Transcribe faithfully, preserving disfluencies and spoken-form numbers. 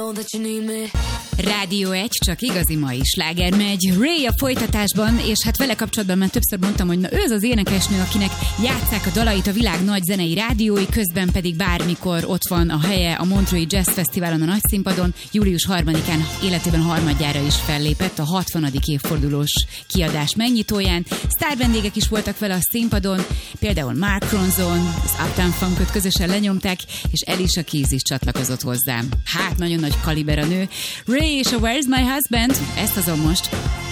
know that you need me. Rádió egy, csak igazi mai sláger megy. Ray a folytatásban, és hát vele kapcsolatban már többször mondtam, hogy na ő az az énekesnő, akinek játsszák a dalait a világ nagy zenei rádiói, közben pedig bármikor ott van a helye a Montreux Jazz Fesztiválon a nagy színpadon. július harmadikán életében harmadjára is fellépett a hatvanadik évfordulós kiadás megnyitóján. Sztár vendégek is voltak vele a színpadon, például Mark Ronson, az Uptown Funkot közösen lenyomták, és Alicia Keys is csatlakozott hozzám. Hát, nagyon nagy kaliber a nő. Ray és a Where's My Husband? Ezt azon most.